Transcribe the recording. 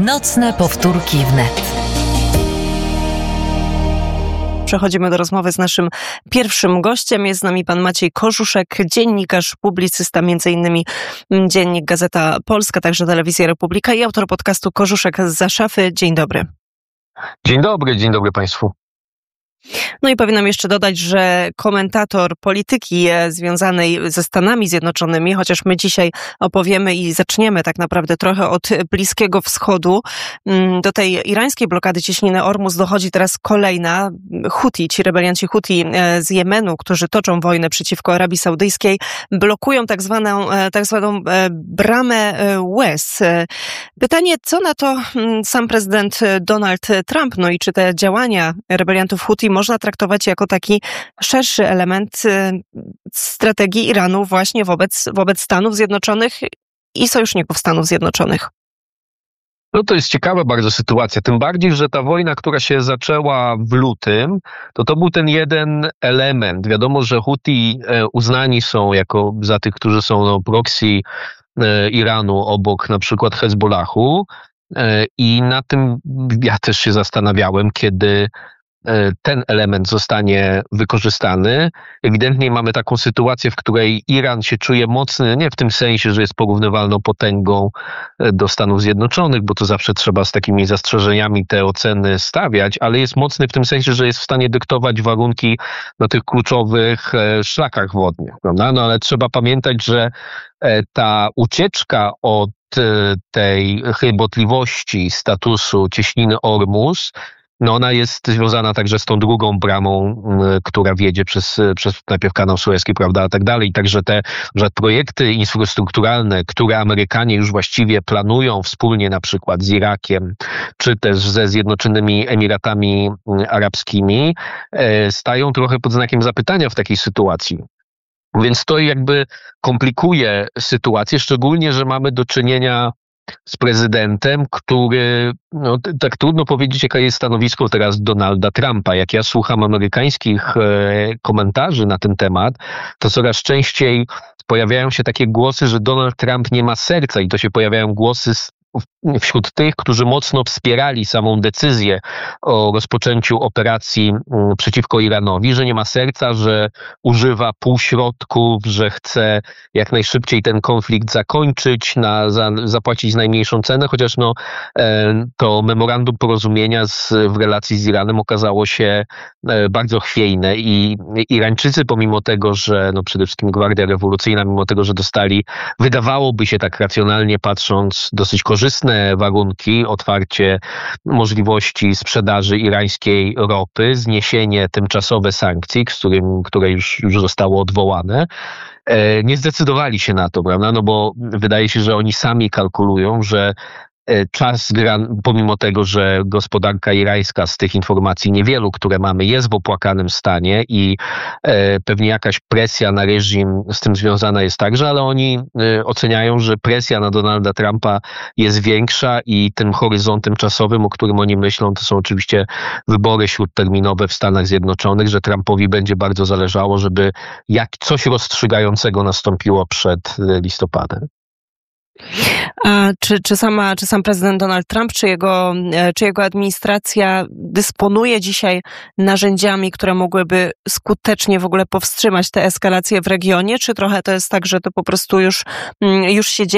Nocne powtórki wnet. Przechodzimy do rozmowy z naszym pierwszym gościem. Jest z nami pan Maciej Korzuszek, dziennikarz, publicysta, m.in. Dziennik Gazeta Polska, także Telewizja Republika i autor podcastu Korzuszek zza szafy. Dzień dobry. Dzień dobry Państwu. No i powinnam jeszcze dodać, że komentator polityki związanej ze Stanami Zjednoczonymi, chociaż my dzisiaj opowiemy i zaczniemy tak naprawdę trochę od Bliskiego Wschodu. Do tej irańskiej blokady cieśniny Ormus dochodzi teraz kolejna. Ci rebelianci Huti z Jemenu, którzy toczą wojnę przeciwko Arabii Saudyjskiej, blokują tak zwaną bramę Suez. Pytanie, co na to sam prezydent Donald Trump, no i czy te działania rebeliantów Huti można traktować jako taki szerszy element strategii Iranu właśnie wobec Stanów Zjednoczonych i sojuszników Stanów Zjednoczonych? No to jest ciekawa bardzo sytuacja, tym bardziej, że ta wojna, która się zaczęła w lutym, to był ten jeden element. Wiadomo, że Huti uznani są za tych, którzy są proxy Iranu obok na przykład Hezbollahu i na tym ja też się zastanawiałem, kiedy ten element zostanie wykorzystany. Ewidentnie mamy taką sytuację, w której Iran się czuje mocny, nie w tym sensie, że jest porównywalną potęgą do Stanów Zjednoczonych, bo to zawsze trzeba z takimi zastrzeżeniami te oceny stawiać, ale jest mocny w tym sensie, że jest w stanie dyktować warunki na tych kluczowych szlakach wodnych, prawda? No ale trzeba pamiętać, że ta ucieczka od tej chybotliwości statusu cieśniny Ormus, no ona jest związana także z tą drugą bramą, która wiedzie przez najpierw kanał Suezki, prawda, a tak dalej. Także te projekty infrastrukturalne, które Amerykanie już właściwie planują wspólnie na przykład z Irakiem, czy też ze Zjednoczonymi Emiratami Arabskimi, stają trochę pod znakiem zapytania w takiej sytuacji. Więc to jakby komplikuje sytuację, szczególnie, że mamy do czynienia z prezydentem, który, no tak trudno powiedzieć, jakie jest stanowisko teraz Donalda Trumpa. Jak ja słucham amerykańskich komentarzy na ten temat, to coraz częściej pojawiają się takie głosy, że Donald Trump nie ma serca i to się pojawiają głosy wśród tych, którzy mocno wspierali samą decyzję o rozpoczęciu operacji przeciwko Iranowi, że nie ma serca, że używa półśrodków, że chce jak najszybciej ten konflikt zakończyć, zapłacić najmniejszą cenę, chociaż to memorandum porozumienia w relacji z Iranem okazało się bardzo chwiejne i Irańczycy, pomimo tego, że przede wszystkim Gwardia Rewolucyjna, mimo tego, że dostali, wydawałoby się tak racjonalnie patrząc, dosyć korzystne warunki, otwarcie możliwości sprzedaży irańskiej ropy, zniesienie tymczasowe sankcji, które już zostało odwołane, nie zdecydowali się na to, prawda? No bo wydaje się, że oni sami kalkulują, że czas, pomimo tego, że gospodarka irańska z tych informacji niewielu, które mamy, jest w opłakanym stanie i pewnie jakaś presja na reżim z tym związana jest także, ale oni oceniają, że presja na Donalda Trumpa jest większa i tym horyzontem czasowym, o którym oni myślą, to są oczywiście wybory śródterminowe w Stanach Zjednoczonych, że Trumpowi będzie bardzo zależało, żeby coś rozstrzygającego nastąpiło przed listopadem. A czy sam prezydent Donald Trump, czy jego administracja dysponuje dzisiaj narzędziami, które mogłyby skutecznie w ogóle powstrzymać tę eskalację w regionie, czy trochę to jest tak, że to po prostu już się dzieje